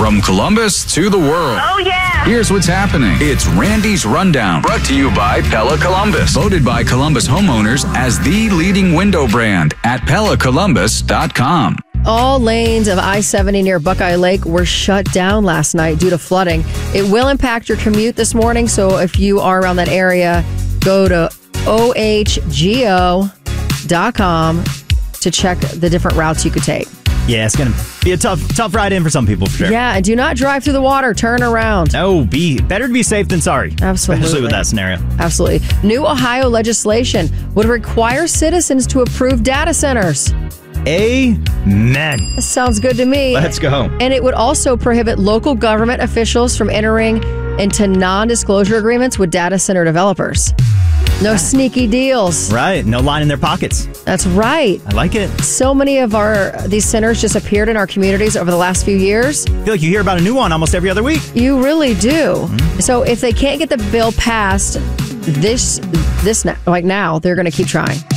From Columbus to the world. Oh, yeah. Here's what's happening. It's Randy's Rundown, brought to you by Pella Columbus. Voted by Columbus homeowners as the leading window brand at PellaColumbus.com. All lanes of I-70 near Buckeye Lake were shut down last night due to flooding. It will impact your commute this morning, so if you are around that area, go to ohgo.com to check the different routes you could take. Yeah, it's going to be a tough ride in for some people, for sure. Yeah, and do not drive through the water. Turn around. No, better to be safe than sorry. Absolutely. Especially with that scenario. Absolutely. New Ohio legislation would require citizens to approve data centers. Amen. Sounds good to me. Let's go. And it would also prohibit local government officials from entering into non-disclosure agreements with data center developers. No sneaky deals. Right. No line in their pockets. That's right. I like it. So many of these centers just appeared in our communities over the last few years. I feel like you hear about a new one almost every other week. You really do. Mm-hmm. So if they can't get the bill passed now, they're going to keep trying.